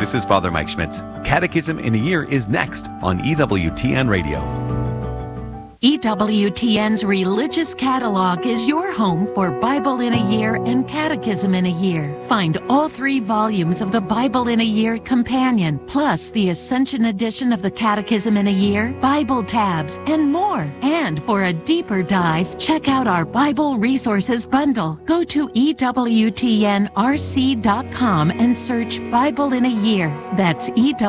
This is Father Mike Schmitz. Catechism in a Year is next on EWTN Radio. EWTN's Religious Catalog is your home for Bible in a Year and Catechism in a Year. Find all 3 volumes of the Bible in a Year Companion, plus the Ascension edition of the Catechism in a Year, Bible tabs, and more. And for a deeper dive, check out our Bible Resources Bundle. Go to EWTNRC.com and search Bible in a Year. That's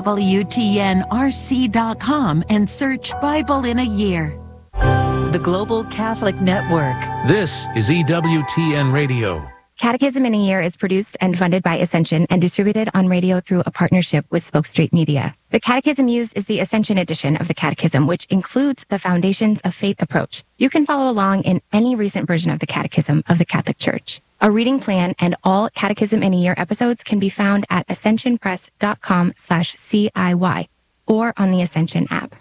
EWTNRC.com and search Bible in a Year. The Global Catholic Network. This is EWTN Radio. Catechism in a Year is produced and funded by Ascension and distributed on radio through a partnership with Spoke Street Media. The catechism used is the Ascension edition of the Catechism, which includes the Foundations of Faith approach. You can follow along in any recent version of the Catechism of the Catholic Church. A reading plan and all Catechism in a Year episodes can be found at ascensionpress.com/CIY or on the Ascension app.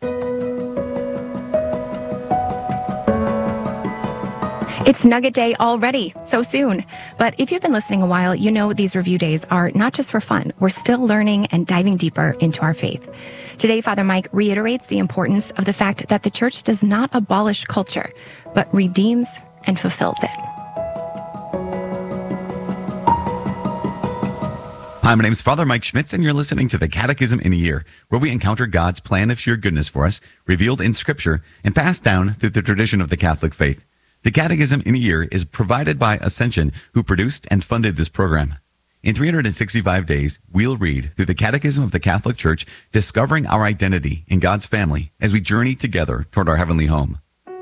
It's Nugget Day already, so soon. But if you've been listening a while, you know these review days are not just for fun. We're still learning and diving deeper into our faith. Today, Father Mike reiterates the importance of the fact that the Church does not abolish culture, but redeems and fulfills it. Hi, my name is Father Mike Schmitz, and you're listening to the Catechism in a Year, where we encounter God's plan of sheer goodness for us, revealed in Scripture and passed down through the tradition of the Catholic faith. The Catechism in a Year is provided by Ascension, who produced and funded this program. In 365 days, we'll read through the Catechism of the Catholic Church, discovering our identity in God's family as we journey together toward our heavenly home.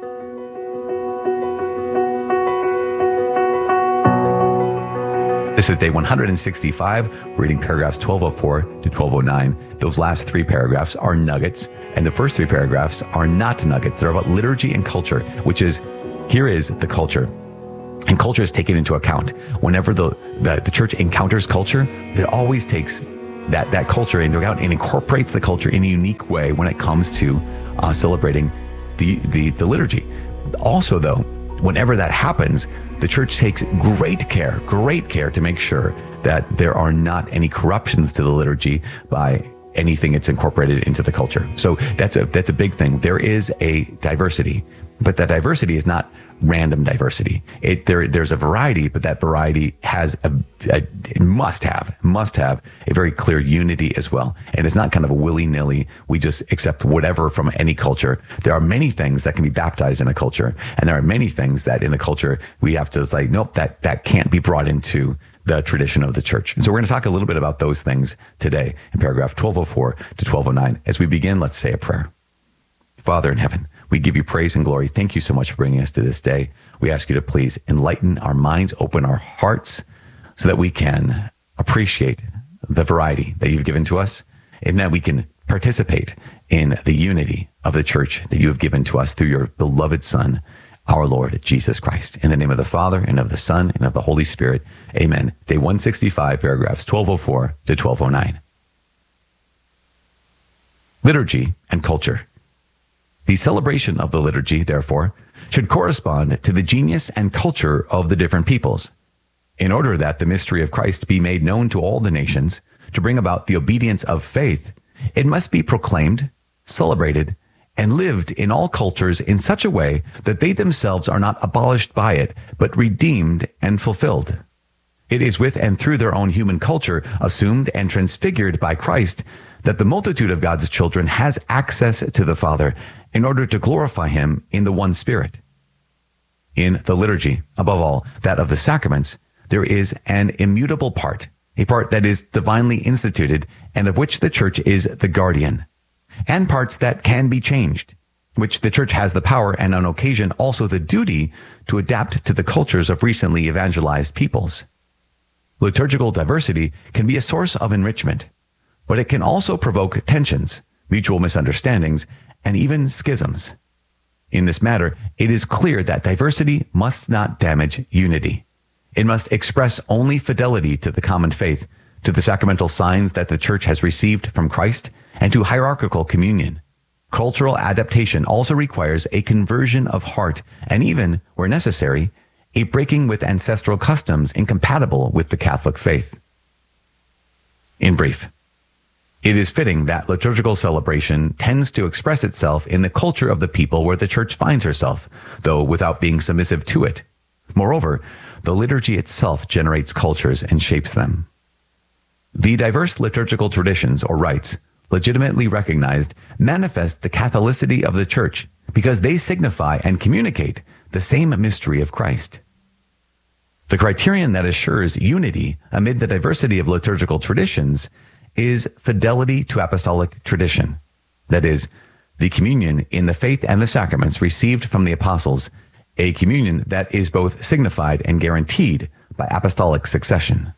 This is day 165, reading paragraphs 1204 to 1209. Those last 3 paragraphs are nuggets, and the first 3 paragraphs are not nuggets. They're about liturgy and culture, which is, here is the culture. And culture is taken into account. Whenever the church encounters culture, it always takes that culture into account and incorporates the culture in a unique way when it comes to celebrating the liturgy. Also, though, whenever that happens, the church takes great care to make sure that there are not any corruptions to the liturgy by anything that's incorporated into the culture. So that's a big thing. There is a diversity, but that diversity is not random diversity. There's a variety, but that variety has must have a very clear unity as well. And it's not kind of a willy-nilly, we just accept whatever from any culture. There are many things that can be baptized in a culture, and there are many things that in a culture we have to say, nope, that can't be brought into the tradition of the church. And so we're going to talk a little bit about those things today in paragraph 1204 to 1209. As we begin, let's say a prayer. Father in heaven, we give you praise and glory. Thank you so much for bringing us to this day. We ask you to please enlighten our minds, open our hearts, so that we can appreciate the variety that you've given to us, and that we can participate in the unity of the church that you have given to us through your beloved Son, our Lord Jesus Christ. In the name of the Father, and of the Son, and of the Holy Spirit. Amen. Day 165, paragraphs 1204 to 1209. Liturgy and culture. The celebration of the liturgy, therefore, should correspond to the genius and culture of the different peoples, in order that the mystery of Christ be made known to all the nations. To bring about the obedience of faith, it must be proclaimed, celebrated, and lived in all cultures in such a way that they themselves are not abolished by it, but redeemed and fulfilled. It is with and through their own human culture, assumed and transfigured by Christ, that the multitude of God's children has access to the Father in order to glorify him in the one Spirit. In the liturgy, above all, that of the sacraments, there is an immutable part, a part that is divinely instituted and of which the church is the guardian, and parts that can be changed, which the church has the power and on occasion also the duty to adapt to the cultures of recently evangelized peoples. Liturgical diversity can be a source of enrichment, but it can also provoke tensions, mutual misunderstandings, and even schisms. In this matter, it is clear that diversity must not damage unity. It must express only fidelity to the common faith, to the sacramental signs that the church has received from Christ, and to hierarchical communion. Cultural adaptation also requires a conversion of heart, and even, where necessary, a breaking with ancestral customs incompatible with the Catholic faith. In brief, it is fitting that liturgical celebration tends to express itself in the culture of the people where the church finds herself, though without being submissive to it. Moreover, the liturgy itself generates cultures and shapes them. The diverse liturgical traditions or rites, legitimately recognized, manifest the Catholicity of the church because they signify and communicate the same mystery of Christ. The criterion that assures unity amid the diversity of liturgical traditions is fidelity to apostolic tradition. That is, the communion in the faith and the sacraments received from the apostles, a communion that is both signified and guaranteed by apostolic succession.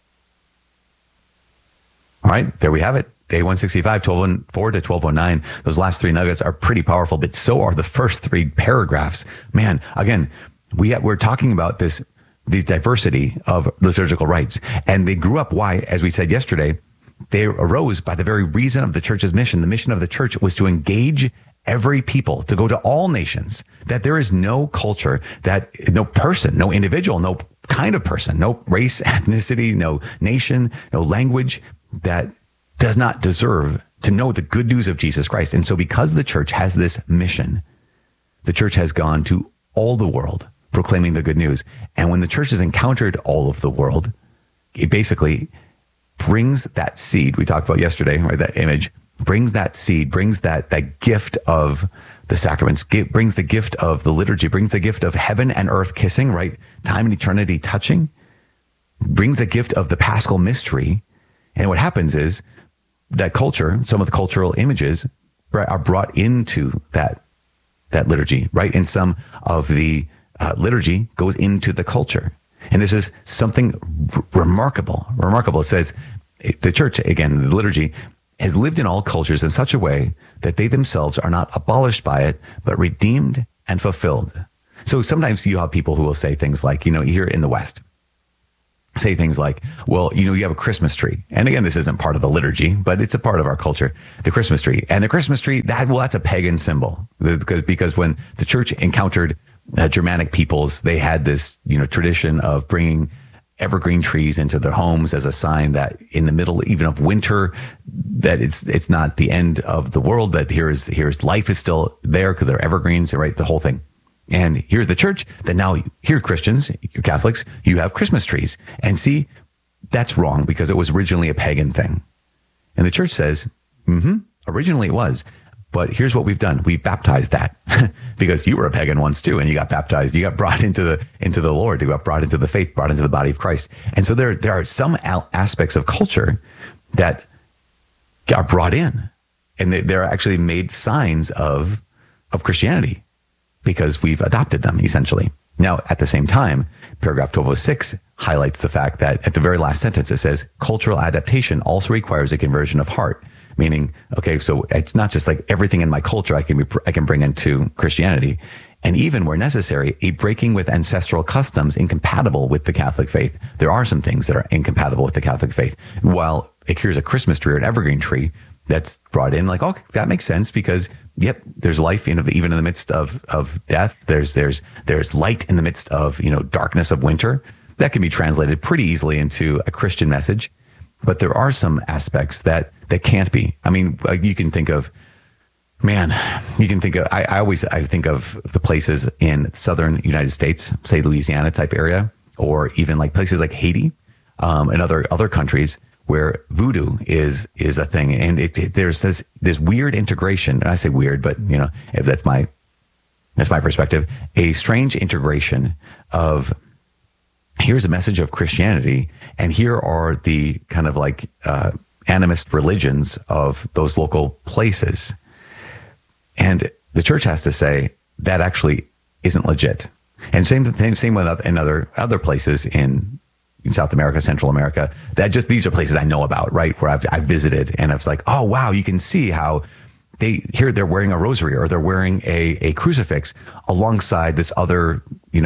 All right, there we have it. Day 165, 1204 to 1209. Those last three nuggets are pretty powerful, but so are the first three paragraphs. Man, again, we're talking about these diversity of liturgical rites, and they grew up. Why? As we said yesterday, they arose by the very reason of the church's mission. The mission of the church was to engage every people, to go to all nations, that there is no culture, that no person, no individual, no kind of person, no race, ethnicity, no nation, no language that does not deserve to know the good news of Jesus Christ. And so because the church has this mission, the church has gone to all the world proclaiming the good news. And when the church has encountered all of the world, it basically brings that seed we talked about yesterday, right? That image brings that seed, brings that gift of the sacraments, brings the gift of the liturgy, brings the gift of heaven and earth kissing, right? Time and eternity touching, brings the gift of the Paschal mystery. And what happens is that culture, some of the cultural images are brought into that liturgy, right? And some of the liturgy goes into the culture. And this is something remarkable. It says the church, again, the liturgy, has lived in all cultures in such a way that they themselves are not abolished by it, but redeemed and fulfilled. So sometimes you have people who will say things like, here in the West, say things like, well, you have a Christmas tree. And again, this isn't part of the liturgy, but it's a part of our culture, the Christmas tree. And the Christmas tree, that's a pagan symbol. Because when the church encountered Germanic peoples, they had this, tradition of bringing evergreen trees into their homes as a sign that in the middle, even of winter, that it's not the end of the world, that here's life is still there because they're evergreens, right? The whole thing. And here's the church that now, here Christians, you're Catholics, you have Christmas trees. And see, that's wrong because it was originally a pagan thing. And the church says, originally it was. But here's what we've done. We've baptized that because you were a pagan once too, and you got baptized. You got brought into the Lord. You got brought into the faith, brought into the body of Christ. And so there are some aspects of culture that are brought in, and they're actually made signs of Christianity because we've adopted them essentially. Now, at the same time, paragraph 1206 highlights the fact that at the very last sentence, it says cultural adaptation also requires a conversion of heart. Meaning, okay, so it's not just like everything in my culture I can bring into Christianity, and even where necessary, a breaking with ancestral customs incompatible with the Catholic faith. There are some things that are incompatible with the Catholic faith. While here's a Christmas tree or an evergreen tree that's brought in, like, oh, that makes sense because, yep, there's life even in the midst of death. There's light in the midst of darkness of winter. That can be translated pretty easily into a Christian message. But there are some aspects that can't be. I mean, you can think of, I think of the places in southern United States, say Louisiana type area, or even like places like Haiti, and other countries where voodoo is a thing. And there's this weird integration. And I say weird, but if that's my perspective, a strange integration of, here's a message of Christianity, and here are the kind of like animist religions of those local places. And the church has to say that actually isn't legit. And same with in other places in South America, Central America, these are places I know about, right? Where I've visited, and it's like, oh wow, you can see how they're wearing a rosary or they're wearing a crucifix alongside this other,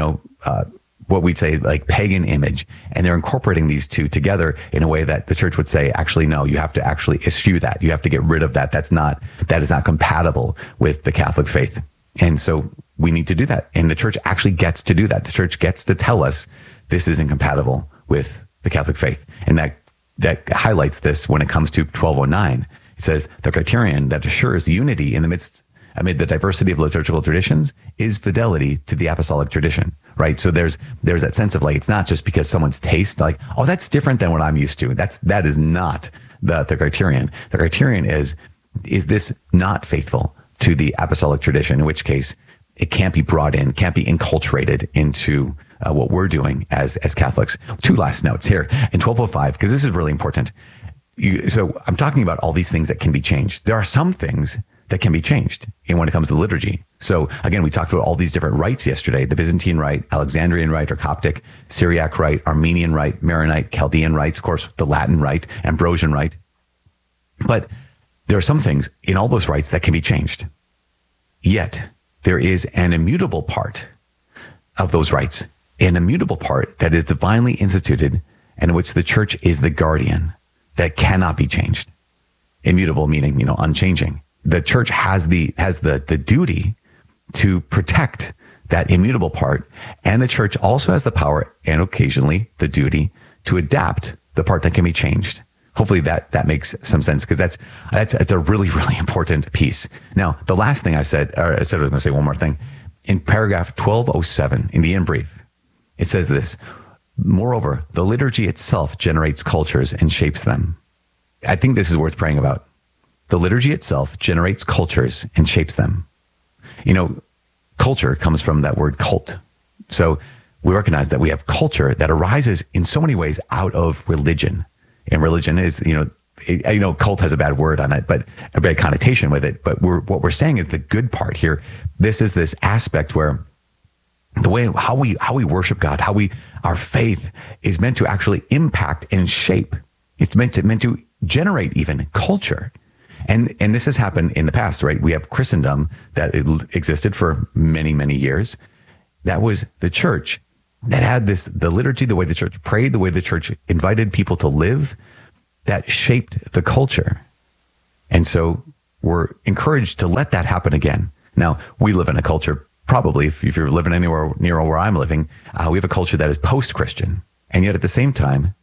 what we'd say like pagan image, and they're incorporating these two together in a way that the church would say, actually, no, you have to actually eschew that. You have to get rid of that. That is not compatible with the Catholic faith. And so we need to do that. And the church actually gets to do that. The church gets to tell us this is incompatible with the Catholic faith. And that highlights this when it comes to 1209. It It says the criterion that assures unity amid the diversity of liturgical traditions is fidelity to the apostolic tradition, right? So there's that sense of like, it's not just because someone's taste, like, oh, that's different than what I'm used to. That is not the criterion. The criterion is this not faithful to the apostolic tradition, in which case it can't be brought in, can't be enculturated into what we're doing as Catholics. 2 last notes here in 1205, because this is really important. So I'm talking about all these things that can be changed. There are some things that can be changed when it comes to liturgy. So again, we talked about all these different rites yesterday: the Byzantine Rite, Alexandrian Rite or Coptic, Syriac Rite, Armenian Rite, Maronite, Chaldean rites, of course, the Latin Rite, Ambrosian Rite. But there are some things in all those rites that can be changed. Yet there is an immutable part of those rites, an immutable part that is divinely instituted and in which the church is the guardian, that cannot be changed. Immutable meaning, unchanging. The church has the duty to protect that immutable part, and the church also has the power and occasionally the duty to adapt the part that can be changed. Hopefully that makes some sense, because that's a really, really important piece. Now, the last thing I said I was going to say one more thing. In paragraph 1207 in the in brief, it says this: moreover, the liturgy itself generates cultures and shapes them. I think this is worth praying about. The liturgy itself generates cultures and shapes them. Culture comes from that word cult. So we recognize that we have culture that arises in so many ways out of religion. And religion is, cult has a bad word on it, but a bad connotation with it. But what we're saying is the good part here. This is this aspect where the way how we worship God, our faith is meant to actually impact and shape. It's meant to generate even culture. And this has happened in the past, right? We have Christendom that existed for many, many years. That was the church that had the liturgy, the way the church prayed, the way the church invited people to live, that shaped the culture. And so we're encouraged to let that happen again. Now, we live in a culture, probably if you're living anywhere near where I'm living, we have a culture that is post-Christian. And yet at the same time,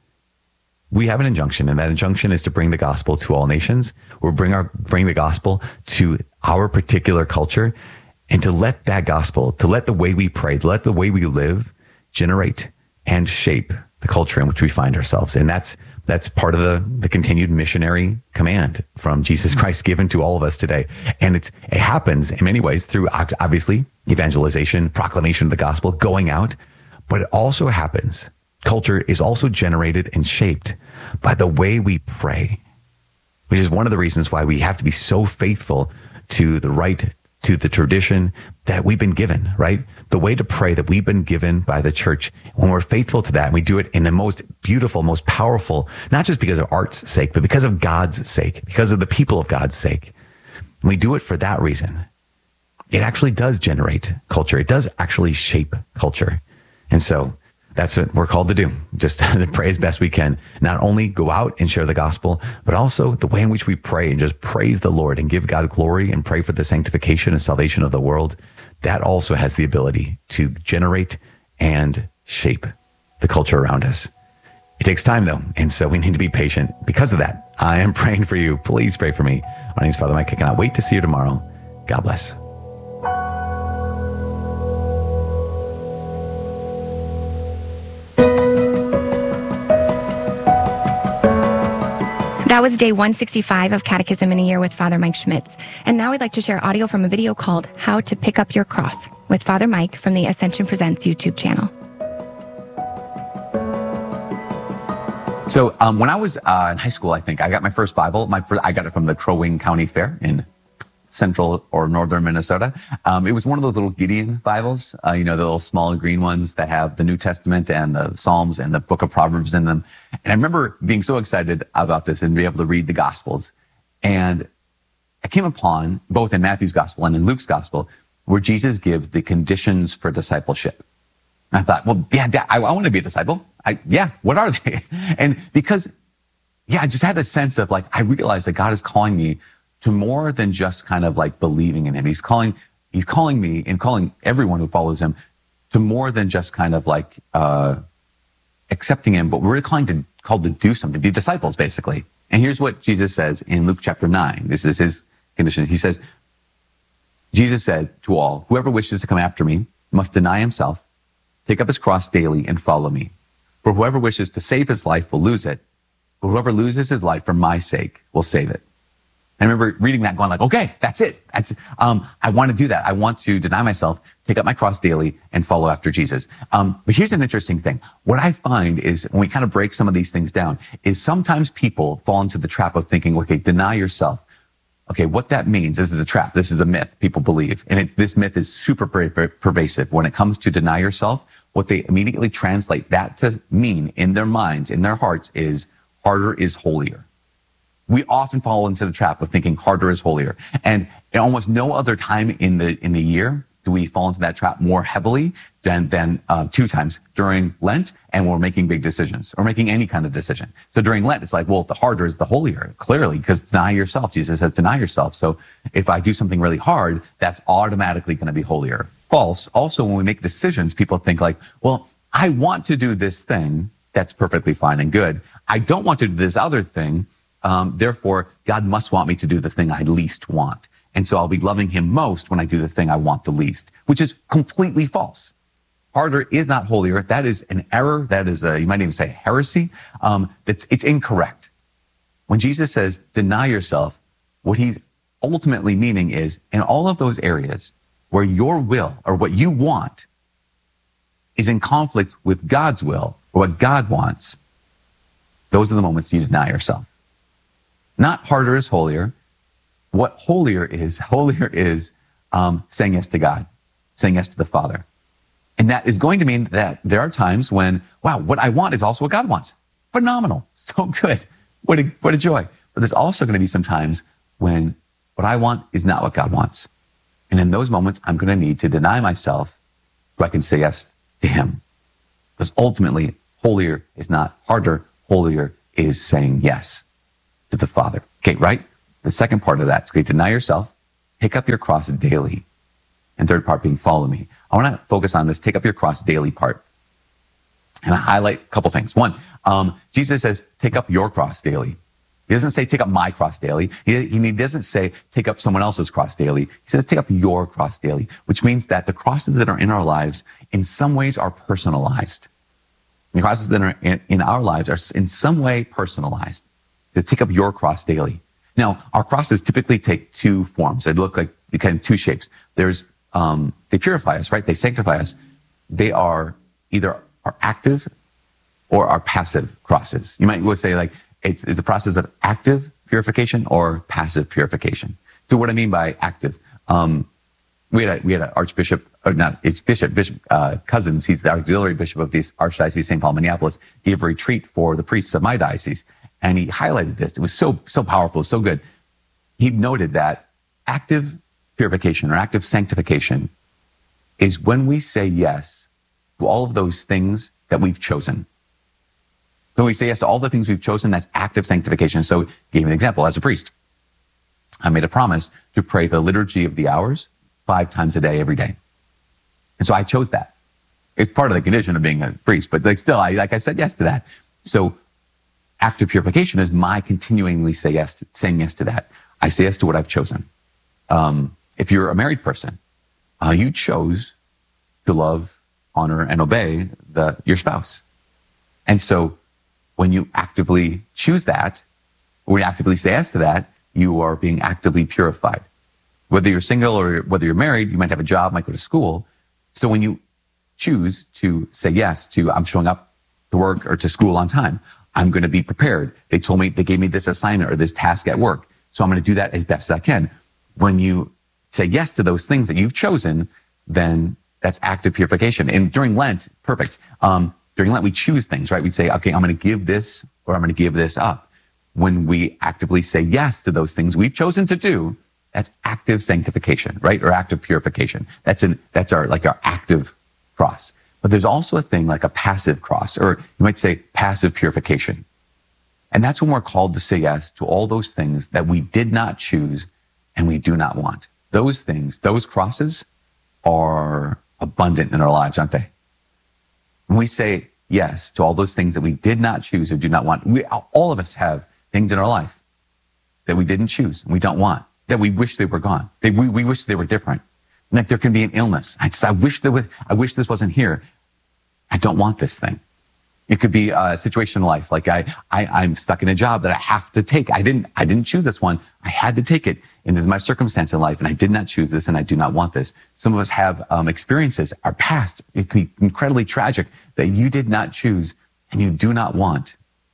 we have an injunction, and that injunction is to bring the gospel to all nations, or bring the gospel to our particular culture, and to let that gospel, to let the way we pray, to let the way we live generate and shape the culture in which we find ourselves. And that's part of the continued missionary command from Jesus Christ given to all of us today. And it happens in many ways through, obviously, evangelization, proclamation of the gospel, going out, but it also happens. Culture is also generated and shaped by the way we pray, which is one of the reasons why we have to be so faithful to the rite, to the tradition that we've been given, right? The way to pray that we've been given by the church. When we're faithful to that, and we do it in the most beautiful, most powerful, not just because of art's sake, but because of God's sake, because of the people of God's sake. And we do it for that reason. It actually does generate culture. It does actually shape culture. And so that's what we're called to do. Just pray as best we can. Not only go out and share the gospel, but also the way in which we pray and just praise the Lord and give God glory and pray for the sanctification and salvation of the world. That also has the ability to generate and shape the culture around us. It takes time though. And so we need to be patient because of that. I am praying for you. Please pray for me. My name is Father Mike. I cannot wait to see you tomorrow. God bless. That was day 165 of Catechism in a Year with Father Mike Schmitz. And now we'd like to share audio from a video called How to Pick Up Your Cross with Father Mike from the Ascension Presents YouTube channel. So when I was in high school, I think I got my first Bible. I got it from the Crow Wing County Fair in central or northern Minnesota. It was one of those little Gideon Bibles, the little small green ones that have the New Testament and the Psalms and the Book of Proverbs in them. And I remember being so excited about this and be able to read the Gospels. And I came upon, both in Matthew's Gospel and in Luke's Gospel, where Jesus gives the conditions for discipleship. And I thought, well, yeah, I want to be a disciple. What are they? And because, I just had a sense of I realized that God is calling me to more than just kind of believing in him. He's calling me and calling everyone who follows him to more than just kind of accepting him, but we're called to do something, be disciples, basically. And here's what Jesus says in Luke chapter 9. This is his condition. He says, Jesus said to all, whoever wishes to come after me must deny himself, take up his cross daily and follow me. For whoever wishes to save his life will lose it. But whoever loses his life for my sake will save it. I remember reading that going like, okay, that's it. I want to do that. I want to deny myself, take up my cross daily and follow after Jesus. But here's an interesting thing. What I find is when we kind of break some of these things down is sometimes people fall into the trap of thinking, okay, deny yourself. Okay, what that means, this is a trap. This is a myth people believe. And this myth is super pervasive. When it comes to deny yourself, what they immediately translate that to mean in their minds, in their hearts is harder is holier. We often fall into the trap of thinking harder is holier. And in almost no other time in the year do we fall into that trap more heavily than 2 times during Lent and when we're making big decisions or making any kind of decision. So during Lent, it's like, well, the harder is the holier, clearly, because deny yourself. Jesus says deny yourself. So if I do something really hard, that's automatically going to be holier. False. Also, when we make decisions, people think like, well, I want to do this thing. That's perfectly fine and good. I don't want to do this other thing. Therefore, God must want me to do the thing I least want. And so I'll be loving him most when I do the thing I want the least, which is completely false. Harder is not holier. That is an error. That is you might even say heresy. It's incorrect. When Jesus says, deny yourself, what he's ultimately meaning is in all of those areas where your will or what you want is in conflict with God's will or what God wants, those are the moments you deny yourself. Not harder is holier. What holier is saying yes to God, saying yes to the Father. And that is going to mean that there are times when, wow, what I want is also what God wants. Phenomenal. So good. What a joy. But there's also going to be some times when what I want is not what God wants. And in those moments, I'm going to need to deny myself so I can say yes to him. Because ultimately, holier is not harder. Holier is saying yes to the Father. Okay, right? The second part of that is, okay, deny yourself, pick up your cross daily. And third part being follow me. I want to focus on this take up your cross daily part. And I highlight a couple things. One, Jesus says, take up your cross daily. He doesn't say take up my cross daily. He doesn't say take up someone else's cross daily. He says take up your cross daily, which means that the crosses that are in our lives in some ways are personalized. The crosses that are in our lives are in some way personalized. To take up your cross daily. Now, our crosses typically take 2 forms. They look like kind of 2 shapes. There's, they purify us, right? They sanctify us. They are either our active or our passive crosses. You might say like, it's the process of active purification or passive purification. So what I mean by active, we had an archbishop, or not, it's Bishop Cousins. He's the auxiliary bishop of the Archdiocese of St. Paul, Minneapolis. He gave a retreat for the priests of my diocese. And he highlighted this. It was so powerful, so good. He noted that active purification or active sanctification is when we say yes to all of those things that we've chosen. So when we say yes to all the things we've chosen, that's active sanctification. So he gave an example as a priest. I made a promise to pray the liturgy of the hours 5 times a day, every day. And so I chose that. It's part of the condition of being a priest, but I said yes to that. So active purification is my continually saying yes to that. I say yes to what I've chosen. If you're a married person, you chose to love, honor, and obey your spouse. And so when you actively choose that, when you actively say yes to that, you are being actively purified. Whether you're single or whether you're married, you might have a job, might go to school. So when you choose to say yes to, I'm showing up to work or to school on time, I'm going to be prepared. They gave me this assignment or this task at work. So I'm going to do that as best as I can. When you say yes to those things that you've chosen, then that's active purification. And during Lent, perfect. During Lent, we choose things, right? We say, okay, I'm going to give this or I'm going to give this up. When we actively say yes to those things we've chosen to do, that's active sanctification, right? Or active purification. That's our active cross. But there's also a thing like a passive cross, or you might say passive purification. And that's when we're called to say yes to all those things that we did not choose and we do not want. Those things, those crosses are abundant in our lives, aren't they? When we say yes to all those things that we did not choose or do not want, all of us have things in our life that we didn't choose and we don't want, that we wish they were gone. We wish they were different. Like there can be an illness. I wish this wasn't here. I don't want this thing. It could be a situation in life. Like I'm stuck in a job that I have to take. I didn't choose this one. I had to take it. And this is my circumstance in life. And I did not choose this and I do not want this. Some of us have experiences, our past. It can be incredibly tragic that you did not choose and you do not want.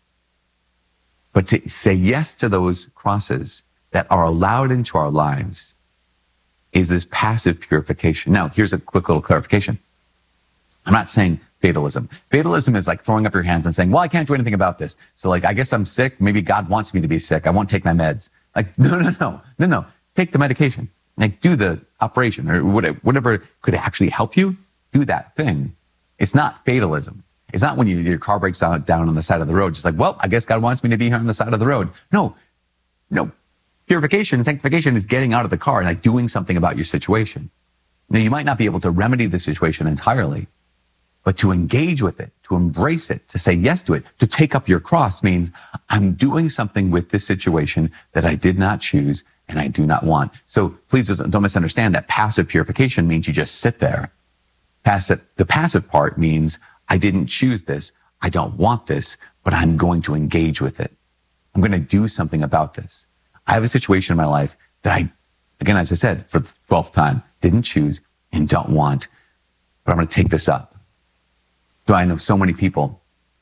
But to say yes to those crosses that are allowed into our lives is this passive purification. Now, here's a quick little clarification. I'm not saying fatalism. Fatalism is like throwing up your hands and saying, well, I can't do anything about this. So like, I guess I'm sick. Maybe God wants me to be sick. I won't take my meds. Like, no. Take the medication. Like, do the operation or whatever could actually help you. Do that thing. It's not fatalism. It's not when your car breaks down on the side of the road. Just like, well, I guess God wants me to be here on the side of the road. No. Purification, sanctification is getting out of the car and like doing something about your situation. Now, you might not be able to remedy the situation entirely, but to engage with it, to embrace it, to say yes to it, to take up your cross means I'm doing something with this situation that I did not choose and I do not want. So please don't misunderstand that passive purification means you just sit there. The passive part means I didn't choose this. I don't want this, but I'm going to engage with it. I'm going to do something about this. I have a situation in my life that I, again, as I said, for the 12th time, didn't choose and don't want, but I'm going to take this up. So I know so many people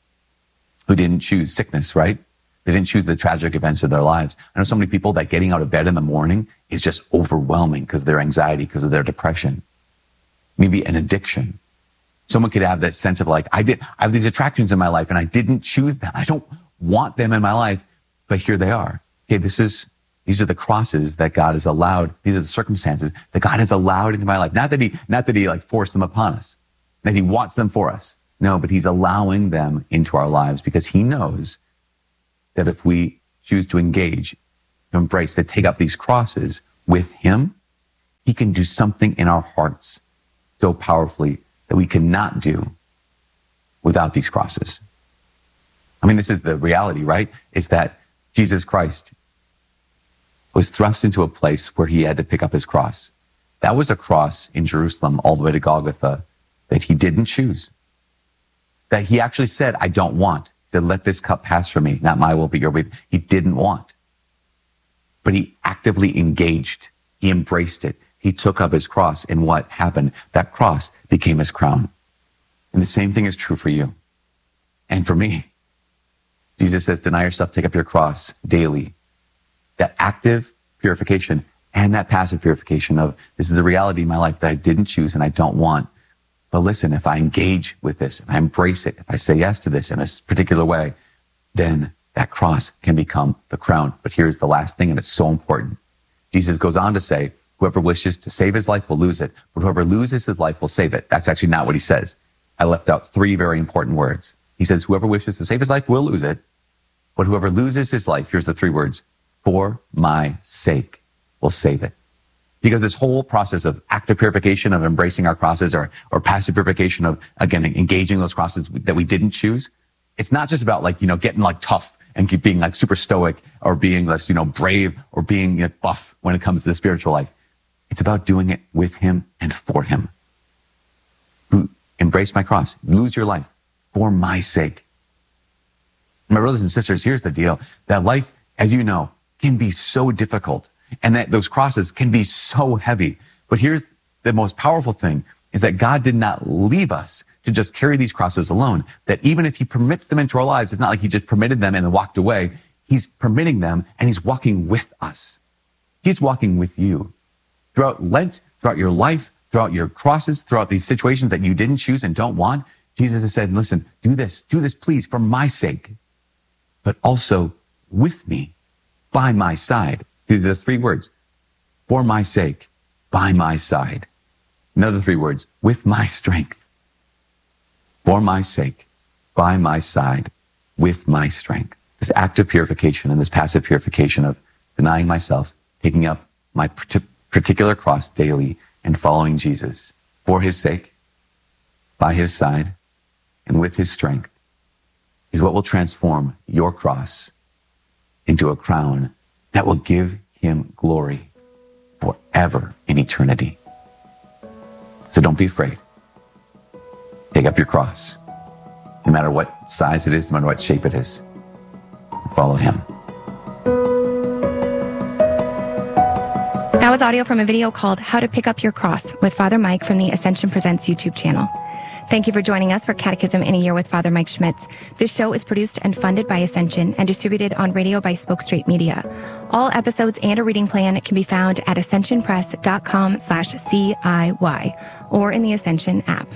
who didn't choose sickness, right? They didn't choose the tragic events of their lives. I know so many people that getting out of bed in the morning is just overwhelming because of their anxiety, because of their depression, maybe an addiction. Someone could have that sense of like, I have these attractions in my life and I didn't choose them. I don't want them in my life, but here they are. Okay, these are the crosses that God has allowed. These are the circumstances that God has allowed into my life. Not that he like forced them upon us, that he wants them for us. No, but he's allowing them into our lives because he knows that if we choose to engage, to embrace, to take up these crosses with him, he can do something in our hearts so powerfully that we cannot do without these crosses. I mean, this is the reality, right? Is that Jesus Christ was thrust into a place where he had to pick up his cross. That was a cross in Jerusalem all the way to Golgotha that he didn't choose. That he actually said, I don't want. He said, let this cup pass from me. Not my will, but your will. He didn't want. But he actively engaged. He embraced it. He took up his cross. And what happened? That cross became his crown. And the same thing is true for you. And for me. Jesus says, deny yourself, take up your cross daily. That active purification and that passive purification of this is a reality in my life that I didn't choose and I don't want. But listen, if I engage with this, if I embrace it, if I say yes to this in a particular way, then that cross can become the crown. But here's the last thing, and it's so important. Jesus goes on to say, whoever wishes to save his life will lose it, but whoever loses his life will save it. That's actually not what he says. I left out 3 very important words. He says, whoever wishes to save his life will lose it, but whoever loses his life, here's the 3 words, for my sake will save it. Because this whole process of active purification, of embracing our crosses, or passive purification of, again, engaging those crosses that we didn't choose, it's not just about like, getting like tough and keep being like super stoic or being less, brave or being buff when it comes to the spiritual life. It's about doing it with him and for him. Who embrace my cross, lose your life for my sake. My brothers and sisters, here's the deal. That life, as you know, can be so difficult. And that those crosses can be so heavy. But here's the most powerful thing is that God did not leave us to just carry these crosses alone. That even if he permits them into our lives, it's not like he just permitted them and then walked away. He's permitting them and he's walking with us. He's walking with you. Throughout Lent, throughout your life, throughout your crosses, throughout these situations that you didn't choose and don't want, Jesus has said, listen, do this please for my sake, but also with me, by my side. These are the 3 words. For my sake, by my side. Another 3 words. With my strength. For my sake, by my side, with my strength. This active purification and this passive purification of denying myself, taking up my particular cross daily and following Jesus for his sake, by his side, and with his strength is what will transform your cross into a crown that will give him glory forever in eternity. So don't be afraid. Take up your cross, no matter what size it is, no matter what shape it is. Follow him. That was audio from a video called How to Pick Up Your Cross with Father Mike from the Ascension Presents YouTube channel. Thank you for joining us for Catechism in a Year with Father Mike Schmitz. This show is produced and funded by Ascension and distributed on radio by Spoke Straight Media. All episodes and a reading plan can be found at ascensionpress.com/CIY or in the Ascension app.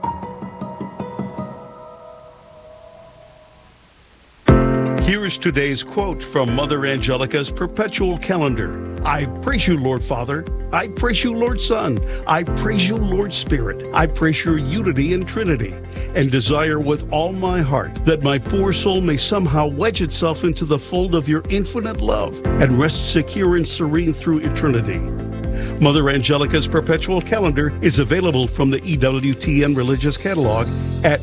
Here is today's quote from Mother Angelica's perpetual calendar. I praise you, Lord Father. I praise you, Lord Son. I praise you, Lord Spirit. I praise your unity and Trinity, and desire with all my heart that my poor soul may somehow wedge itself into the fold of your infinite love and rest secure and serene through eternity. Mother Angelica's perpetual calendar is available from the EWTN Religious Catalog at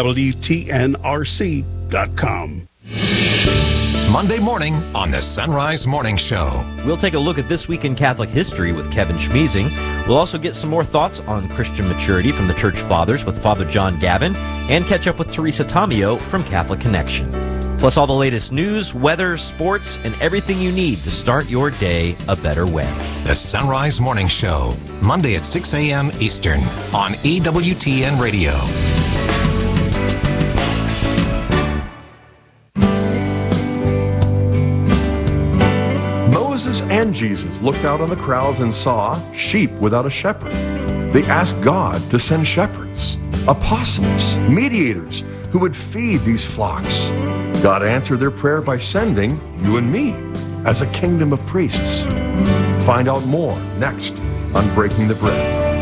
EWTNRC.com. Monday morning on the Sunrise Morning Show. We'll take a look at this week in Catholic history with Kevin Schmeezing. We'll also get some more thoughts on Christian maturity from the Church Fathers with Father John Gavin, and catch up with Teresa Tomeo from Catholic Connection. Plus all the latest news, weather, sports, and everything you need to start your day a better way. The Sunrise Morning Show, Monday at 6 a.m. Eastern on EWTN Radio. Moses and Jesus looked out on the crowds and saw sheep without a shepherd. They asked God to send shepherds, apostles, mediators who would feed these flocks. God answered their prayer by sending you and me as a kingdom of priests. Find out more next on Breaking the Bread.